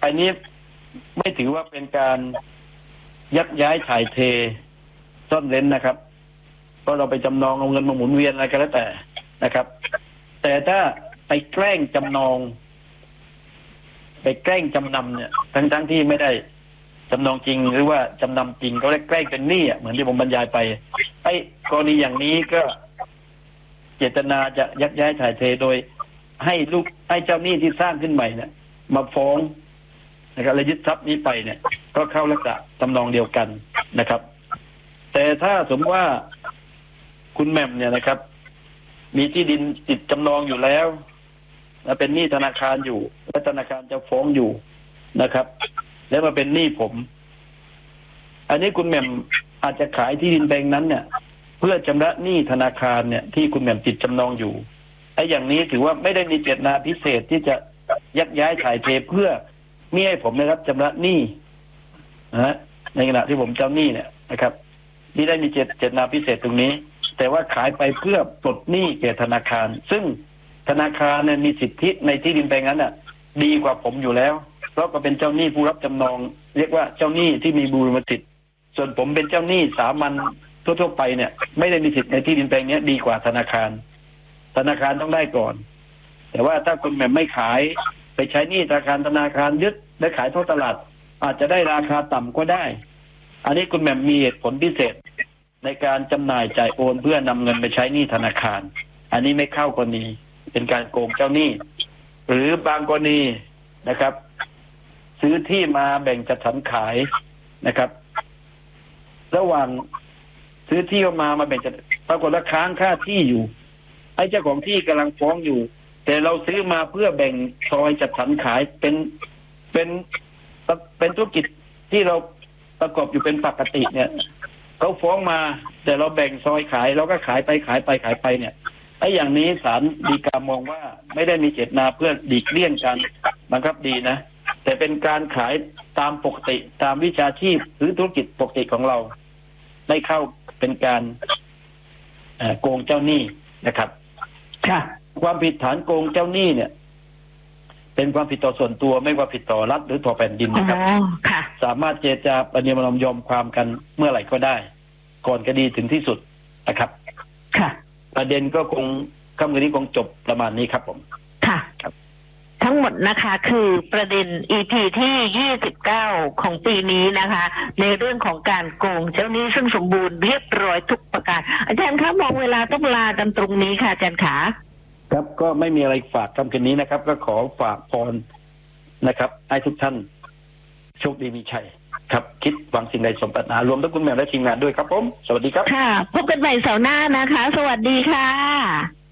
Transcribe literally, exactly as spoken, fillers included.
อันนี้ไม่ถือว่าเป็นการยักย้ายถ่ายเทซ่อนเร้นนะครับเพราะเราไปจำนองเอาเงินมาหมุนเวียนอะไรก็แล้วแต่นะครับแต่ถ้าไปแกล้งจำนองไปแกล้งจำนำเนี่ยทั้งทั้งที่ไม่ได้จำนองจริงหรือว่าจำนำจริงเขาเรียกแกล้งเป็นหนี้เหมือนที่ผมบรรยายไปไอ้กรณีอย่างนี้ก็เจตนาจะยักย้ายถ่ายเทโดยให้ลูกให้เจ้าหนี้ที่สร้างขึ้นใหม่เนี่ยมาฟ้องนะครับและยึดทรัพย์นี้ไปเนี่ยก็เข้าลักษณะจำนองเดียวกันนะครับแต่ถ้าสมมติว่าคุณแหม่มเนี่ยนะครับมีที่ดินติดจำนองอยู่แล้วและเป็นหนี้ธนาคารอยู่และธนาคารจะฟ้องอยู่นะครับแล้วมาเป็นหนี้ผม อันนี้คุณแหม่มอาจจะขายที่ดินแปลงนั้นเนี่ยเพื่อชำระหนี้ธนาคารเนี่ยที่คุณแหม่มติดจำนองอยู่ไอ้อย่างนี้ถือว่าไม่ได้มีเจตนาพิเศษที่จะยักย้ายถ่ายเทเพื่อไม่ให้ผมได้รับชำระหนี้นะฮะในขณะที่ผมเจ้าหนี้เนี่ยนะครับนี่ได้มีเจตเจตนาพิเศษตรงนี้แต่ว่าขายไปเพื่อปลดหนี้แก่ธนาคารซึ่งธนาคารเนี่ยมีสิทธิในที่ดินแปลงนั้นน่ะดีกว่าผมอยู่แล้วเพราะก็เป็นเจ้าหนี้ผู้รับจำนองเรียกว่าเจ้าหนี้ที่มีบูรณสิทธิ์ส่วนผมเป็นเจ้าหนี้สามัญทั่วๆไปเนี่ยไม่ได้มีสิทธิ์ในที่ดินแปลงนี้ดีกว่าธนาคารธนาคารต้องได้ก่อนแต่ว่าถ้าคุณแหม่มไม่ขายไปใช้หนี้ธนาคารธนาคารยึดและขายท่อตลาดอาจจะได้ราคาต่ำก็ได้อันนี้คุณแหม่มมีเหตุผลพิเศษในการจำหน่ายจ่ายโอนเพื่อนำเงินไปใช้หนี้ธนาคารอันนี้ไม่เข้ากรณีเป็นการโกงเจ้าหนี้หรือบางกรณีนะครับ ซื้อที่มาแบ่งจัดสรรขายนะครับระหว่างซื้อที่มามาแบ่งจัดปรากฏว่าค้างค่าที่อยู่ไอ้เจ้าของที่กำลังฟ้องอยู่แต่เราซื้อมาเพื่อแบ่งซอยจัดสรรขายเป็นเป็นเป็นธุรกิจที่เราประกอบอยู่เป็นปกติเนี่ยเขาฟ้องมาแต่เราแบ่งซอยขายเราก็ขายไปขายไปขายไปเนี่ยไอ้อย่างนี้ศาลฎีกามองว่าไม่ได้มีเจตนาเพื่อหลีกเลี่ยงการบังคับดีนะแต่เป็นการขายตามปกติตามวิชาชีพหรือธุรกิจปกติของเราไม่เข้าเป็นการโกงเจ้าหนี้นะครับค่ะความผิดฐานโกงเจ้าหนี้เนี่ยเป็นความผิดต่อส่วนตัวไม่ว่าผิดต่อรัฐหรือต่อแผ่นดินนะครับสามารถเจรจาประนีประนอมยอมความกันเมื่อไหร่ก็ได้ก่อนคดีถึงที่สุดนะครับค่ะประเด็นก็คงคำนี้คงจบประมาณนี้ครับผมค่ะครับทั้งหมดนะคะคือประเด็น อี พี ที่ยี่สิบเก้าของปีนี้นะคะในเรื่องของการโกงเจ้าหนี้ซึ่งสมบูรณ์เรียบร้อยทุกประการอาจารย์คะมองเวลาต้องลากันตรงนี้ค่ะอาจารย์ขาครับก็ไม่มีอะไรฝากคำคืนนี้นะครับก็ขอฝากพรนะครับให้ทุกท่านโชคดีมีชัยครับคิดหวังสิ่งใดสมปรารถนารวมทั้งคุณแม่และทีมงานด้วยครับผมสวัสดีครับค่ะพบกันใหม่เสาร์หน้านะคะสวัสดีค่ะ